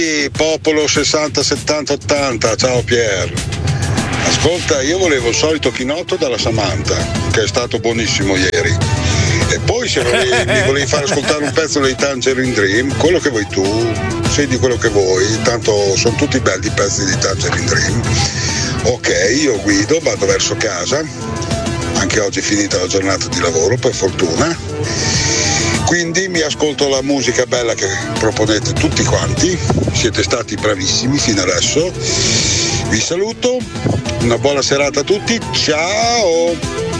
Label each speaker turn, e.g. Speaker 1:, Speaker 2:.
Speaker 1: Popolo 60 70 80, ciao Pier. Ascolta, io volevo il solito chinotto dalla Samantha, che è stato buonissimo ieri. E poi se mi volevi fare ascoltare un pezzo dei Tangerine Dream, quello che vuoi tu, scegli quello che vuoi, tanto sono tutti belli i pezzi di Tangerine Dream. Ok, io guido, vado verso casa, anche oggi è finita la giornata di lavoro per fortuna, quindi mi ascolto la musica bella che proponete tutti quanti, siete stati bravissimi fino adesso, vi saluto, una buona serata a tutti, ciao!